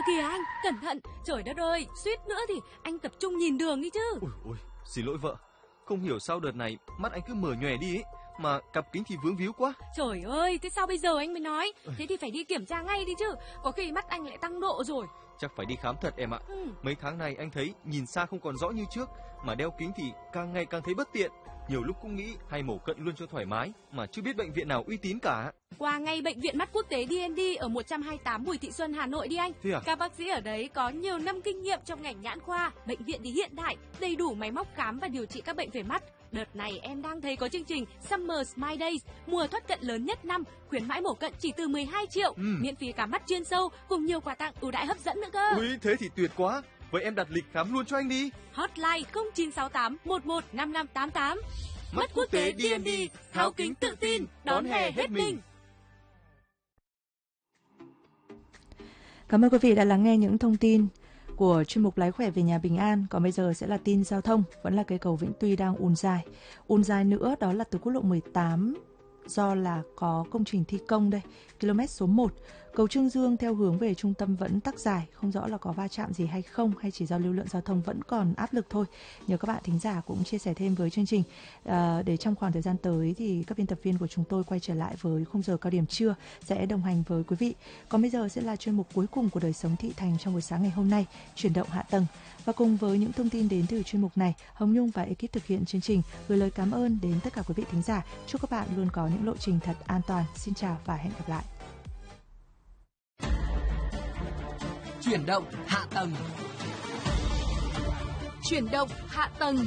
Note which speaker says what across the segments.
Speaker 1: kìa anh, cẩn thận. Trời đất ơi, suýt nữa thì anh tập trung nhìn đường đi chứ.
Speaker 2: Ôi, xin lỗi vợ. Không hiểu sao đợt này mắt anh cứ mở nhòe đi ấy, mà cặp kính thì vướng víu quá.
Speaker 1: Trời ơi, thế sao bây giờ anh mới nói? Thế thì phải đi kiểm tra ngay đi chứ. Có khi mắt anh lại tăng độ rồi.
Speaker 2: Chắc phải đi khám thật em ạ. Mấy tháng này anh thấy nhìn xa không còn rõ như trước, mà đeo kính thì càng ngày càng thấy bất tiện. Nhiều lúc cũng nghĩ hay mổ cận luôn cho thoải mái, mà chưa biết bệnh viện nào uy tín cả.
Speaker 1: Qua ngay bệnh viện mắt quốc tế DND ở 128 Bùi Thị Xuân, Hà Nội đi anh.
Speaker 2: Thế à?
Speaker 1: Các bác sĩ ở đấy có nhiều năm kinh nghiệm trong ngành nhãn khoa. Bệnh viện thì hiện đại, đầy đủ máy móc khám và điều trị các bệnh về mắt. Đợt này em đang thấy có chương trình Summer Smile Days, mùa thoát cận lớn nhất năm, khuyến mãi mổ cận chỉ từ 12 triệu, miễn phí khám mắt chuyên sâu cùng nhiều quà tặng ưu đãi hấp dẫn nữa cơ.
Speaker 2: Ui, thế thì tuyệt quá. Vậy em đặt lịch khám luôn cho anh đi.
Speaker 1: Hotline 0968 115588.
Speaker 2: Mắt quốc tế DND, tháo kính tự tin, đón hè hết mình.
Speaker 3: Cảm ơn quý vị đã lắng nghe những thông tin của chuyên mục Lái khỏe về nhà bình an. Còn bây giờ sẽ là tin giao thông. Vẫn là cây cầu Vĩnh Tuy đang ùn dài nữa, đó là từ quốc lộ 18 do là có công trình thi công đây, km số 1. Cầu Trương Dương theo hướng về trung tâm vẫn tắc dài, không rõ là có va chạm gì hay không, hay chỉ do lưu lượng giao thông vẫn còn áp lực thôi. Nhờ các bạn thính giả cũng chia sẻ thêm với chương trình để trong khoảng thời gian tới thì các biên tập viên của chúng tôi quay trở lại với khung giờ cao điểm trưa sẽ đồng hành với quý vị. Còn bây giờ sẽ là chuyên mục cuối cùng của Đời sống thị thành trong buổi sáng ngày hôm nay, chuyển động hạ tầng. Và cùng với những thông tin đến từ chuyên mục này, Hồng Nhung và ekip thực hiện chương trình gửi lời cảm ơn đến tất cả quý vị thính giả. Chúc các bạn luôn có những lộ trình thật an toàn. Xin chào và hẹn gặp lại.
Speaker 4: Chuyển động hạ tầng.
Speaker 1: Chuyển động hạ tầng.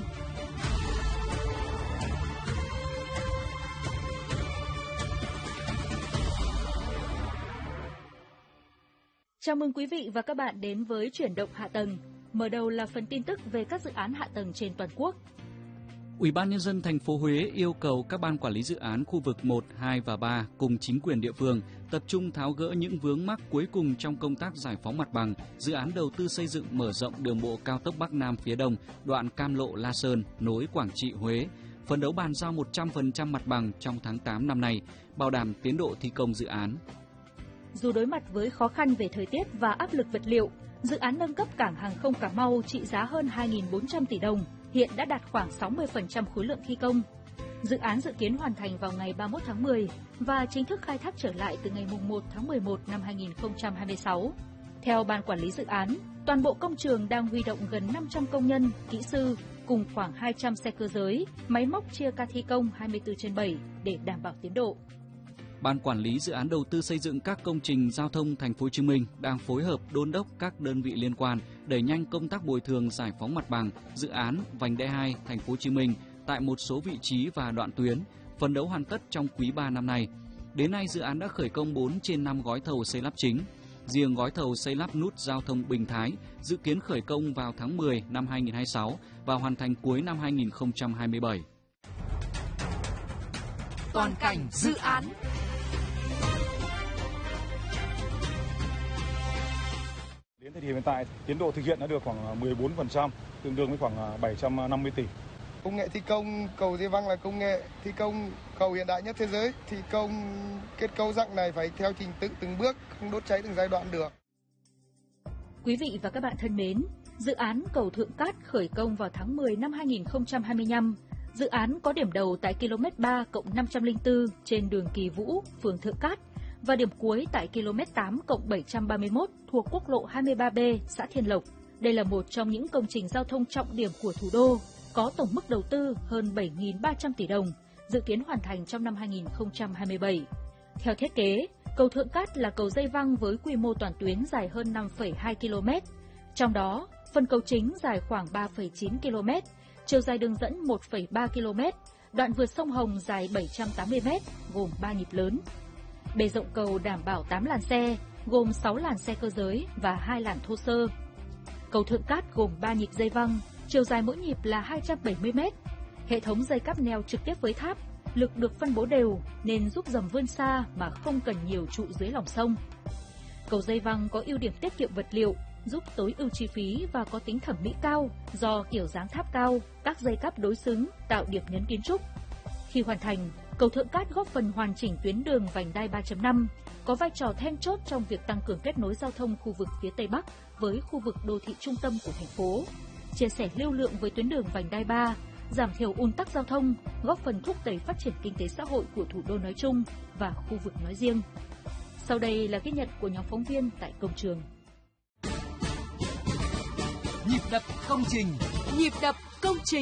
Speaker 5: Chào mừng quý vị và các bạn đến với Chuyển động hạ tầng. Mở đầu là phần tin tức về các dự án hạ tầng trên toàn quốc.
Speaker 6: Ủy ban Nhân dân thành phố Huế yêu cầu các ban quản lý dự án khu vực 1, 2 và 3 cùng chính quyền địa phương tập trung tháo gỡ những vướng mắc cuối cùng trong công tác giải phóng mặt bằng dự án đầu tư xây dựng mở rộng đường bộ cao tốc Bắc Nam phía Đông, đoạn Cam Lộ - La Sơn nối Quảng Trị - Huế, phấn đấu bàn giao 100% mặt bằng trong tháng 8 năm nay, bảo đảm tiến độ thi công dự án.
Speaker 5: Dù đối mặt với khó khăn về thời tiết và áp lực vật liệu, dự án nâng cấp cảng hàng không Cà Mau trị giá hơn 2.400 tỷ đồng, hiện đã đạt khoảng 60% khối lượng thi công. Dự án dự kiến hoàn thành vào ngày 31 tháng 10 và chính thức khai thác trở lại từ ngày 1 tháng 11 năm 2026. Theo Ban Quản lý dự án, toàn bộ công trường đang huy động gần 500 công nhân, kỹ sư cùng khoảng 200 xe cơ giới, máy móc chia ca thi công 24/7 để đảm bảo tiến độ.
Speaker 6: Ban Quản lý dự án đầu tư xây dựng các công trình giao thông Thành phố Hồ Chí Minh đang phối hợp đôn đốc các đơn vị liên quan đẩy nhanh công tác bồi thường giải phóng mặt bằng dự án vành đai 2 Thành phố Hồ Chí Minh tại một số vị trí và đoạn tuyến, phấn đấu hoàn tất trong quý 3 năm nay. Đến nay dự án đã khởi công 4 trên 5 gói thầu xây lắp chính. Riêng gói thầu xây lắp nút giao thông Bình Thái dự kiến khởi công vào tháng 10 năm 2026 và hoàn thành cuối năm 2027.
Speaker 4: Toàn cảnh dự án.
Speaker 7: Đến thời điểm hiện tại, tiến độ thực hiện đã được khoảng 14%, tương đương với khoảng 750 tỷ.
Speaker 8: Công nghệ thi công cầu Dây Văng là công nghệ thi công cầu hiện đại nhất thế giới. Thi công kết cấu dạng này phải theo trình tự từng bước, không đốt cháy từng giai đoạn được.
Speaker 5: Quý vị và các bạn thân mến, dự án cầu Thượng Cát khởi công vào tháng 10 năm 2025. Dự án có điểm đầu tại km 3+504 trên đường Kỳ Vũ, phường Thượng Cát và điểm cuối tại km 8+731 thuộc quốc lộ 23B, xã Thiên Lộc. Đây là một trong những công trình giao thông trọng điểm của thủ đô, có tổng mức đầu tư hơn 7.300 tỷ đồng, dự kiến hoàn thành trong năm 2027. Theo thiết kế, cầu Thượng Cát là cầu dây văng với quy mô toàn tuyến dài hơn 5,2 km. Trong đó, phần cầu chính dài khoảng 3,9 km, chiều dài đường dẫn 1,3 km, đoạn vượt sông Hồng dài 780 m, gồm 3 nhịp lớn. Bề rộng cầu đảm bảo 8 làn xe, gồm 6 làn xe cơ giới và 2 làn thô sơ. Cầu Thượng Cát gồm 3 nhịp dây văng, chiều dài mỗi nhịp là 270 m. Hệ thống dây cáp neo trực tiếp với tháp, lực được phân bố đều nên giúp dầm vươn xa mà không cần nhiều trụ dưới lòng sông. Cầu dây văng có ưu điểm tiết kiệm vật liệu, giúp tối ưu chi phí và có tính thẩm mỹ cao do kiểu dáng tháp cao, các dây cáp đối xứng tạo điểm nhấn kiến trúc. Khi hoàn thành, Cầu Thượng Cát góp phần hoàn chỉnh tuyến đường vành đai 3.5, có vai trò then chốt trong việc tăng cường kết nối giao thông khu vực phía Tây Bắc với khu vực đô thị trung tâm của thành phố, chia sẻ lưu lượng với tuyến đường vành đai 3, giảm thiểu ùn tắc giao thông, góp phần thúc đẩy phát triển kinh tế xã hội của thủ đô nói chung và khu vực nói riêng. Sau đây là ghi nhận của nhóm phóng viên tại công trường.
Speaker 4: Nhịp đập công trình.
Speaker 1: Nhịp đập công trình.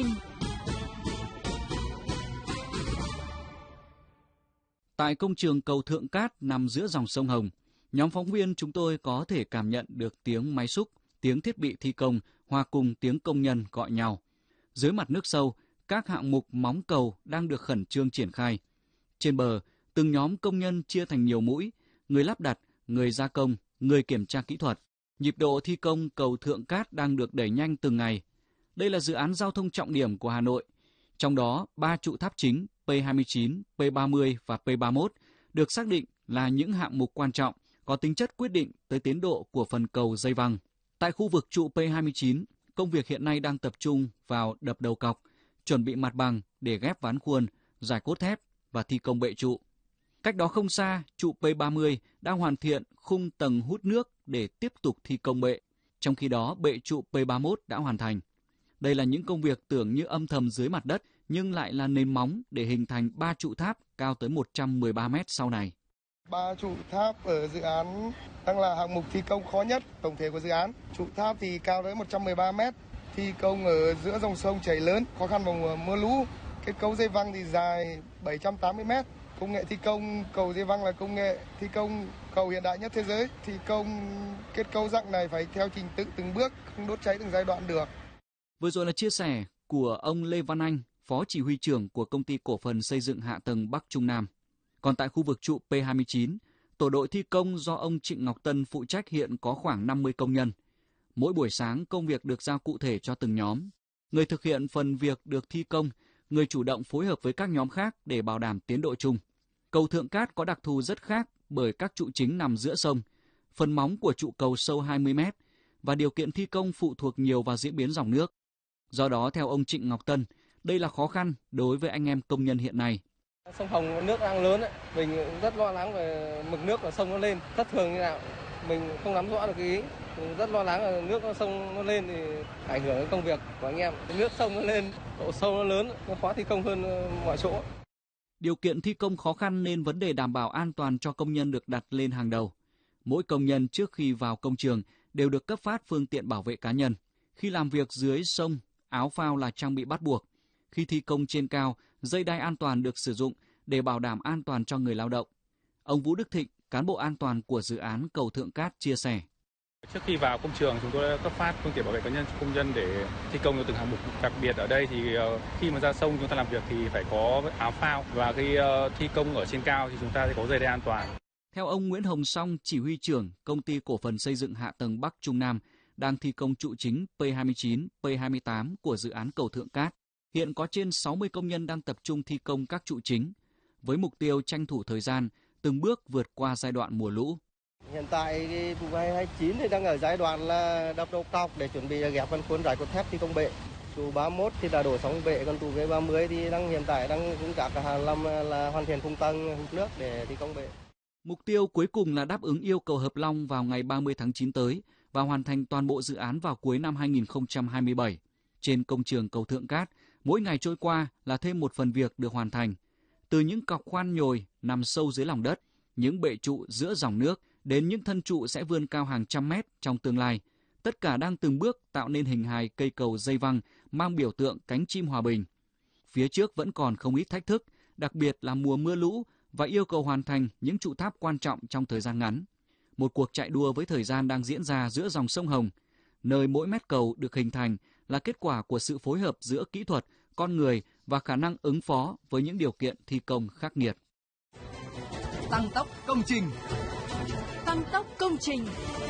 Speaker 6: Tại công trường cầu Thượng Cát nằm giữa dòng sông Hồng, nhóm phóng viên chúng tôi có thể cảm nhận được tiếng máy xúc, tiếng thiết bị thi công hòa cùng tiếng công nhân gọi nhau. Dưới mặt nước sâu, các hạng mục móng cầu đang được khẩn trương triển khai. Trên bờ, từng nhóm công nhân chia thành nhiều mũi, người lắp đặt, người gia công, người kiểm tra kỹ thuật. Nhịp độ thi công cầu Thượng Cát đang được đẩy nhanh từng ngày. Đây là dự án giao thông trọng điểm của Hà Nội. Trong đó, 3 trụ tháp chính P29, P30 và P31 được xác định là những hạng mục quan trọng, có tính chất quyết định tới tiến độ của phần cầu dây văng. Tại khu vực trụ P29, công việc hiện nay đang tập trung vào đập đầu cọc, chuẩn bị mặt bằng để ghép ván khuôn, rải cốt thép và thi công bệ trụ. Cách đó không xa, trụ P30 đang hoàn thiện khung tầng hút nước để tiếp tục thi công bệ. Trong khi đó, bệ trụ P31 đã hoàn thành. Đây là những công việc tưởng như âm thầm dưới mặt đất, nhưng lại là nền móng để hình thành 3 trụ tháp cao tới 113 mét sau này.
Speaker 8: 3 trụ tháp ở dự án đang là hạng mục thi công khó nhất tổng thể của dự án. Trụ tháp thì cao tới 113 mét, thi công ở giữa dòng sông chảy lớn, khó khăn vào mùa mưa lũ. Kết cấu dây văng thì dài 780 mét. Công nghệ thi công cầu dây văng là công nghệ thi công cầu hiện đại nhất thế giới. Thi công kết cấu dạng này phải theo trình tự từng bước, không đốt cháy từng giai đoạn được.
Speaker 6: Vừa rồi là chia sẻ của ông Lê Văn Anh, Phó Chỉ huy trưởng của Công ty Cổ phần Xây dựng Hạ tầng Bắc Trung Nam. Còn tại khu vực trụ P29, tổ đội thi công do ông Trịnh Ngọc Tân phụ trách hiện có khoảng 50 công nhân. Mỗi buổi sáng công việc được giao cụ thể cho từng nhóm. Người thực hiện phần việc được thi công, người chủ động phối hợp với các nhóm khác để bảo đảm tiến độ chung. Cầu Thượng Cát có đặc thù rất khác bởi các trụ chính nằm giữa sông, phần móng của trụ cầu sâu 20 mét và điều kiện thi công phụ thuộc nhiều vào diễn biến dòng nước. Do đó, theo ông Trịnh Ngọc Tân, đây là khó khăn đối với anh em công nhân hiện nay.
Speaker 9: Sông Hồng nước đang lớn, mình rất lo lắng về mực nước ở sông nó lên thất thường như nào, mình không nắm rõ được cái ý. Mình rất lo lắng là nước sông nó lên thì ảnh hưởng đến công việc của anh em. Nước sông nó lên, độ sâu nó lớn, nó khó thi công hơn mọi chỗ.
Speaker 6: Điều kiện thi công khó khăn nên vấn đề đảm bảo an toàn cho công nhân được đặt lên hàng đầu. Mỗi công nhân trước khi vào công trường đều được cấp phát phương tiện bảo vệ cá nhân. Khi làm việc dưới sông, áo phao là trang bị bắt buộc. Khi thi công trên cao, dây đai an toàn được sử dụng để bảo đảm an toàn cho người lao động. Ông Vũ Đức Thịnh, cán bộ an toàn của dự án cầu Thượng Cát chia sẻ.
Speaker 7: Trước khi vào công trường, chúng tôi đã cấp phát phương tiện bảo vệ cá nhân cho công nhân để thi công cho từng hạng mục. Đặc biệt ở đây thì khi mà ra sông chúng ta làm việc thì phải có áo phao, và khi thi công ở trên cao thì chúng ta sẽ có dây đai an toàn.
Speaker 6: Theo ông Nguyễn Hồng Song, chỉ huy trưởng Công ty Cổ phần Xây dựng Hạ tầng Bắc Trung Nam, đang thi công trụ chính P29, P28 của dự án cầu Thượng Cát. Hiện có trên 60 công nhân đang tập trung thi công các trụ chính, với mục tiêu tranh thủ thời gian, từng bước vượt qua giai đoạn mùa lũ.
Speaker 9: Hiện tại trụ P29 thì đang ở giai đoạn là đập đầu cọc để chuẩn bị ghép phần khuôn rải cốt thép thi công bệ. Trụ 31 thì đã đổ xong bệ, còn trụ P30 thì hiện tại đang cũng cả hàng năm là hoàn thiện khung tầng hút nước để thi công bệ.
Speaker 6: Mục tiêu cuối cùng là đáp ứng yêu cầu Hợp Long vào ngày 30 tháng 9 tới và hoàn thành toàn bộ dự án vào cuối năm 2027. Trên công trường cầu Thượng Cát, mỗi ngày trôi qua là thêm một phần việc được hoàn thành. Từ những cọc khoan nhồi nằm sâu dưới lòng đất, những bệ trụ giữa dòng nước, đến những thân trụ sẽ vươn cao hàng trăm mét trong tương lai. Tất cả đang từng bước tạo nên hình hài cây cầu dây văng mang biểu tượng cánh chim hòa bình. Phía trước vẫn còn không ít thách thức, đặc biệt là mùa mưa lũ và yêu cầu hoàn thành những trụ tháp quan trọng trong thời gian ngắn. Một cuộc chạy đua với thời gian đang diễn ra giữa dòng sông Hồng, nơi mỗi mét cầu được hình thành là kết quả của sự phối hợp giữa kỹ thuật, con người và khả năng ứng phó với những điều kiện thi công khắc nghiệt.
Speaker 4: Tăng tốc công trình.
Speaker 1: Tăng tốc công trình.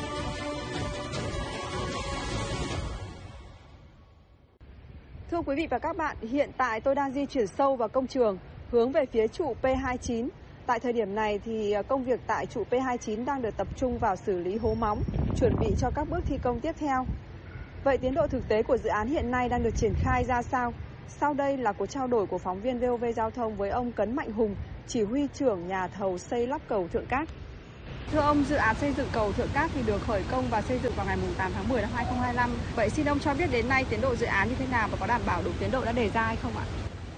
Speaker 10: Thưa quý vị và các bạn, hiện tại tôi đang di chuyển sâu vào công trường, hướng về phía trụ P29. Tại thời điểm này thì công việc tại trụ P29 đang được tập trung vào xử lý hố móng, chuẩn bị cho các bước thi công tiếp theo. Vậy tiến độ thực tế của dự án hiện nay đang được triển khai ra sao? Sau đây là cuộc trao đổi của phóng viên VOV Giao thông với ông Cấn Mạnh Hùng, chỉ huy trưởng nhà thầu xây lắp cầu Thượng Cát. Thưa ông, dự án xây dựng cầu Thượng Cát thì được khởi công và xây dựng vào ngày 8 tháng 10 năm 2025. Vậy xin ông cho biết đến nay tiến độ dự án như thế nào và có đảm bảo đúng tiến độ đã đề ra hay không ạ?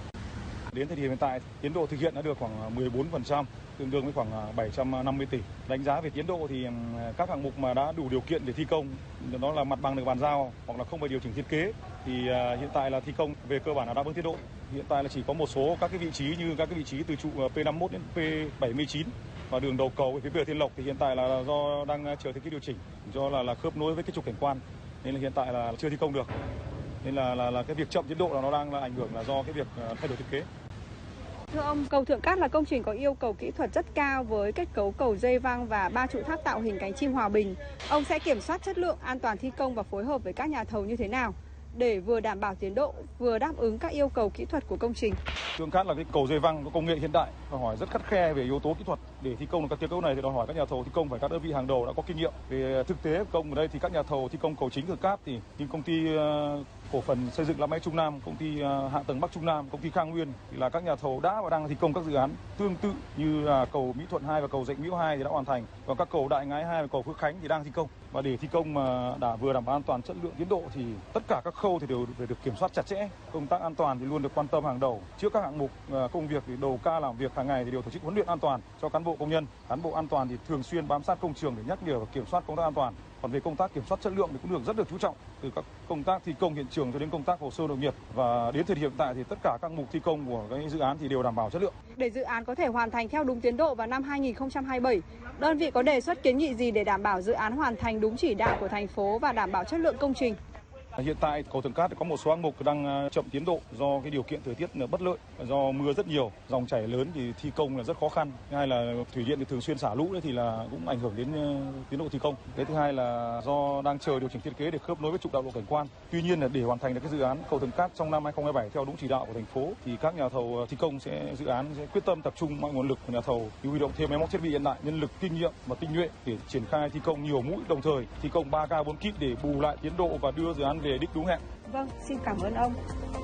Speaker 11: Đến thời điểm hiện tại, tiến độ thực hiện đã được khoảng 14%, tương đương với khoảng 750 tỷ. Đánh giá về tiến độ thì các hạng mục mà đã đủ điều kiện để thi công, đó là mặt bằng được bàn giao hoặc là không phải điều chỉnh thiết kế, thì hiện tại là thi công về cơ bản là đáp ứng tiến độ. Hiện tại là chỉ có một số các cái vị trí như các cái vị trí từ trụ P51 đến P79 và đường đầu cầu phía bờ Thiên Lộc thì hiện tại là do đang chờ thiết kế điều chỉnh, do là khớp nối với cái trục cảnh quan nên là hiện tại là chưa thi công được. Nên là cái việc chậm tiến độ là nó đang là ảnh hưởng là do cái việc thay đổi thiết kế.
Speaker 10: Thưa ông, cầu Thượng Cát là công trình có yêu cầu kỹ thuật rất cao với kết cấu cầu dây văng và 3 trụ tháp tạo hình cánh chim hòa bình. Ông sẽ kiểm soát chất lượng, an toàn thi công và phối hợp với các nhà thầu như thế nào để vừa đảm bảo tiến độ, vừa đáp ứng các yêu cầu kỹ thuật của công trình?
Speaker 11: Thượng Cát là cái cầu dây văng có công nghệ hiện đại, đòi hỏi rất khắt khe về yếu tố kỹ thuật. Để thi công được các kết cấu này thì đòi hỏi các nhà thầu thi công phải các đơn vị hàng đầu đã có kinh nghiệm. Về thực tế công ở đây thì các nhà thầu thi công cầu chính Thượng Cát thì như công ty cổ phần xây dựng Lắp Máy Trung Nam, công ty hạ tầng Bắc Trung Nam, công ty Khang Nguyên thì là các nhà thầu đã và đang thi công các dự án tương tự như là cầu Mỹ Thuận 2 và cầu Dạch Miễu 2 thì đã hoàn thành, còn các cầu Đại Ngãi 2 và cầu Phước Khánh thì đang thi công. Và để thi công mà vừa đảm bảo an toàn, chất lượng, tiến độ thì tất cả các khâu thì đều phải được kiểm soát chặt chẽ. Công tác an toàn thì luôn được quan tâm hàng đầu. Trước các hạng mục công việc thì đầu ca làm việc hàng ngày thì đều tổ chức huấn luyện an toàn cho cán bộ công nhân. Cán bộ an toàn thì thường xuyên bám sát công trường để nhắc nhở và kiểm soát công tác an toàn. Còn về công tác kiểm soát chất lượng thì cũng rất được chú trọng, từ các công tác thi công hiện trường cho đến công tác hồ sơ nộp nghiệp, và đến thời điểm hiện tại thì tất cả các mục thi công của cái dự án thì đều đảm bảo chất lượng.
Speaker 10: Để dự án có thể hoàn thành theo đúng tiến độ vào năm 2027, đơn vị có đề xuất kiến nghị gì để đảm bảo dự án hoàn thành đúng chỉ đạo của thành phố và đảm bảo chất lượng công trình?
Speaker 11: Hiện tại cầu Thượng Cát có một số hạng mục đang chậm tiến độ do cái điều kiện thời tiết bất lợi, do mưa rất nhiều, dòng chảy lớn thì thi công là rất khó khăn. Thứ hai là thủy điện thì thường xuyên xả lũ thì là cũng ảnh hưởng đến tiến độ thi công. Cái thứ hai là do đang chờ điều chỉnh thiết kế để khớp nối với trục đạo lộ cảnh quan. Tuy nhiên là để hoàn thành được cái dự án cầu Thượng Cát trong năm 2027 theo đúng chỉ đạo của thành phố thì các nhà thầu thi công dự án sẽ quyết tâm tập trung mọi nguồn lực của nhà thầu, huy động thêm máy móc thiết bị hiện đại, nhân lực kinh nghiệm và tinh nhuệ để triển khai thi công nhiều mũi, đồng thời thi công 3K 4 kíp để bù lại tiến độ và đưa dự án về đích đúng hẹn.
Speaker 10: Vâng, xin cảm ơn ông.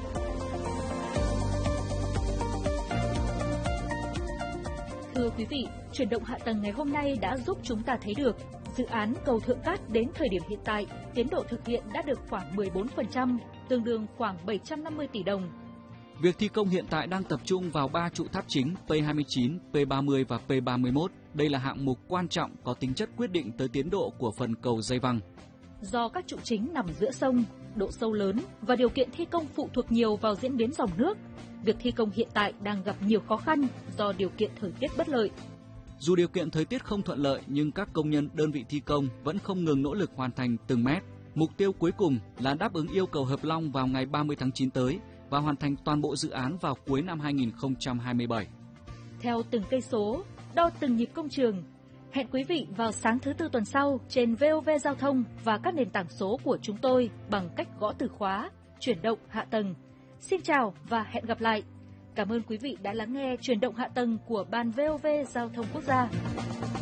Speaker 5: Thưa quý vị, chuyển động hạ tầng ngày hôm nay đã giúp chúng ta thấy được dự án cầu Thượng Cát đến thời điểm hiện tại, tiến độ thực hiện đã được khoảng 14%, tương đương khoảng 750 tỷ đồng.
Speaker 6: Việc thi công hiện tại đang tập trung vào 3 trụ tháp chính P29, P30 và P31. Đây là hạng mục quan trọng có tính chất quyết định tới tiến độ của phần cầu dây văng.
Speaker 5: Do các trụ chính nằm giữa sông, độ sâu lớn và điều kiện thi công phụ thuộc nhiều vào diễn biến dòng nước, việc thi công hiện tại đang gặp nhiều khó khăn do điều kiện thời tiết bất lợi.
Speaker 6: Dù điều kiện thời tiết không thuận lợi nhưng các công nhân đơn vị thi công vẫn không ngừng nỗ lực hoàn thành từng mét. Mục tiêu cuối cùng là đáp ứng yêu cầu Hợp Long vào ngày 30 tháng 9 tới và hoàn thành toàn bộ dự án vào cuối năm 2027.
Speaker 5: Theo từng cây số, đo từng nhịp công trường. Hẹn quý vị vào sáng thứ Tư tuần sau trên VOV Giao thông và các nền tảng số của chúng tôi bằng cách gõ từ khóa chuyển động hạ tầng. Xin chào và hẹn gặp lại. Cảm ơn quý vị đã lắng nghe chuyển động hạ tầng của Ban VOV Giao thông Quốc gia.